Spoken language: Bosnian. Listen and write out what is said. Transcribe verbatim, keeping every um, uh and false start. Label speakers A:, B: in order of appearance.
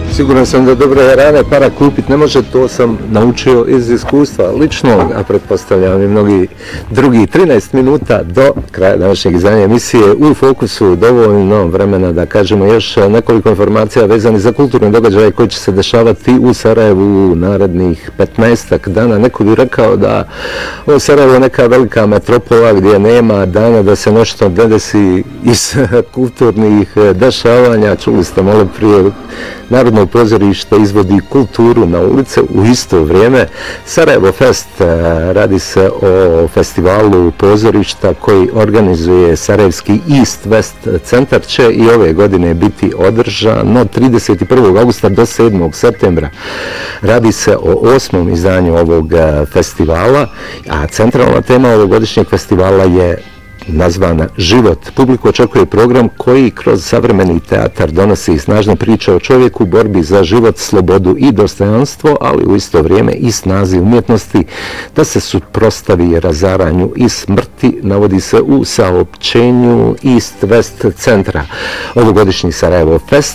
A: Siguran sam da dobre rane para kupit ne može, to sam naučio iz iskustva ličnog, a pretpostavljam i mnogi drugi. trinaest minuta do kraja današnjeg izdanja emisije. U fokusu dovoljno vremena da kažemo još nekoliko informacija vezanih za kulturne događaje koji će se dešavati u Sarajevu u narednih petnaestak dana. Neko bi rekao da u Sarajevu je neka velika metropola gdje nema dana da se nešto ne desi iz kulturnih dešavanja. Čuli ste malo prije, Narodno pozorište izvodi kulturu na ulice. U isto vrijeme Sarajevo Fest, radi se o festivalu pozorišta koji organizuje Sarajevski East West centar, će i ove godine biti održan od trideset prvog augusta do sedmog septembra. Radi se o osmom izdanju ovog festivala, a centralna tema ovogodišnjeg festivala je nazvana Život. Publiku očekuje program koji kroz savremeni teatar donosi snažne priče o čovjeku, borbi za život, slobodu i dostojanstvo, ali u isto vrijeme i snazi umjetnosti da se suprotstavi razaranju i smrti, navodi se u saopćenju East West centra. Ovogodišnji Sarajevo Fest